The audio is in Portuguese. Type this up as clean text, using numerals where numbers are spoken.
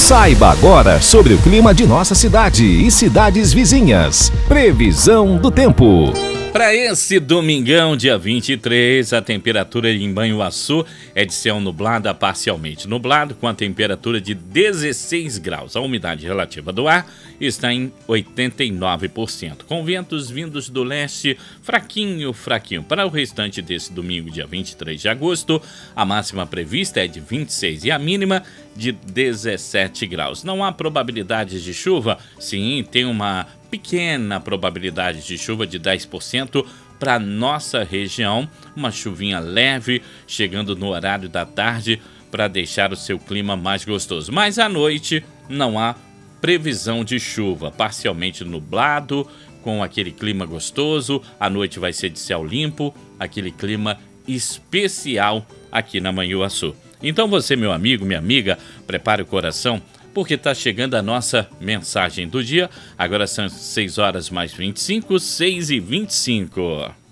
Saiba agora sobre o clima de nossa cidade e cidades vizinhas. Previsão do tempo. Para esse domingão, dia 23, a temperatura em Banhuaçu é de céu nublado a parcialmente nublado, com a temperatura de 16 graus. A umidade relativa do ar está em 89%, com ventos vindos do leste fraquinho. Para o restante desse domingo, dia 23 de agosto, a máxima prevista é de 26 e a mínima de 17 graus. Não há probabilidades de chuva? Sim, tem uma pequena probabilidade de chuva de 10% para nossa região, uma chuvinha leve chegando no horário da tarde para deixar o seu clima mais gostoso. Mas à noite não há previsão de chuva, parcialmente nublado, com aquele clima gostoso. À noite vai ser de céu limpo, aquele clima especial aqui na Manhuaçu. Então você, meu amigo, minha amiga, prepare o coração, porque está chegando a nossa mensagem do dia. Agora são 6 horas mais 25, 6h25.